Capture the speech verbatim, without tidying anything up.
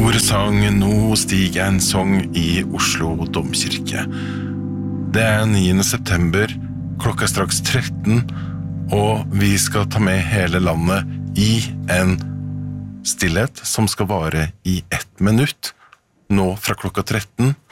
Store sang, nå stiger en sang i Oslo Domkirke. Det er niende september, klokka er straks tretten, og vi skal ta med hele landet i en stillhet som skal vare i ett minutt, nå fra klokka tretten.